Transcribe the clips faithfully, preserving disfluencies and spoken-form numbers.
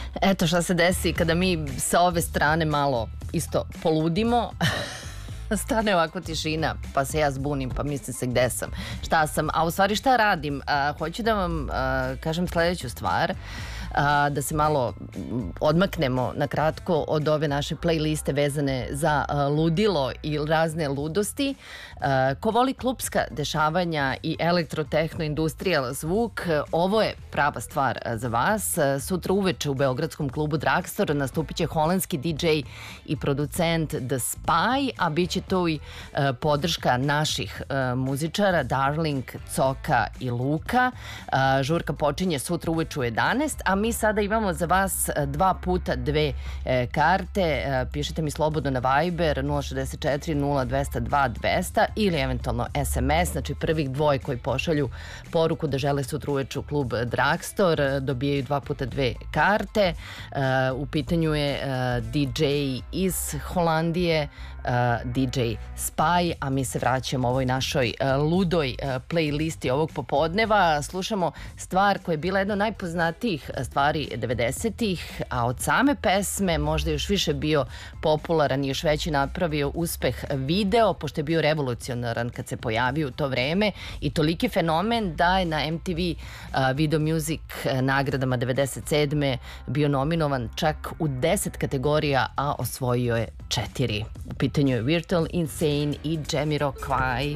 Eto šta se desi kada mi sa ove strane malo isto poludimo. Stane ovako tišina, pa se ja zbunim, pa mislim se gde sam, šta sam, a u stvari šta radim. A, hoću da vam a, kažem sledeću stvar, a, da se malo odmaknemo na kratko od ove naše playliste vezane za a, ludilo i razne ludosti. A, ko voli klupska dešavanja i elektrotehno industrijal zvuk, ovo je prava stvar za vas. Sutra uveče u Beogradskom klubu Dragstor nastupit će holandski di džej i producent The Spy, a bit će tu i e, podrška naših e, muzičara Darling, Coka i Luka. E, žurka počinje sutra uveče u jedanaest, a mi sada imamo za vas dva puta dve e, karte. E, pišite mi slobodno na Viber nula šezdeset četiri nula dvesta dva dvesta ili eventualno es em es, znači prvih dvoje koji pošalju poruku da žele sutra uveče u klub Dragstor dobijaju dva puta dve karte. E, u pitanju je e, di džej iz Holandije, Uh, di džej Spy, a mi se vraćamo ovoj našoj uh, ludoj uh, playlisti ovog popodneva. Slušamo stvar koja je bila jedna od najpoznatijih stvari devedesetih, a od same pesme možda još više bio popularan i još veći napravio uspeh video, pošto je bio revolucionaran kad se pojavio u to vreme i toliki fenomen da je na em te ve uh, Video Music nagradama devedeset sedme bio nominovan čak u deset kategorija, a osvojio je četiri. U pitanju je Virtual Insane i Jamiroquai.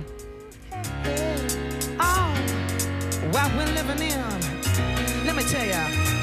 Oh, what we're living in, let me tell ya.